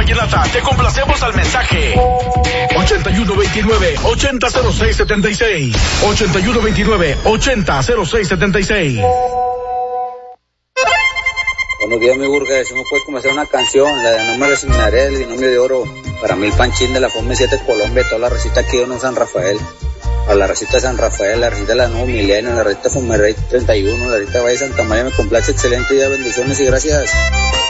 vallenata, te complacemos al mensaje. 8129-800676. 8129-800676. Buenos días, mi Burgues. ¿Me puedes comenzar una canción? La de No me resignaré, el binomio de oro. Para mí el panchín de la FOME 7 Colombia, toda la recita aquí en San Rafael. A la recita de San Rafael, la recita de la Nuevo Milenio, la recita FOME Rey 31, la recita Valle Santa María, me complace, excelente día, bendiciones y gracias.